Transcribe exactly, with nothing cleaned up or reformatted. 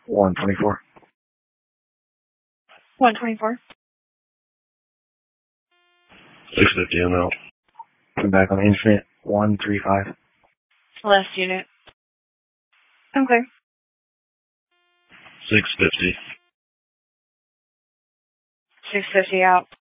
one twenty-four. one twenty-four. six fifty I'm out. I'm back on Infinite. one thirty-five. Last unit. I'm clear. six fifty. six fifty out.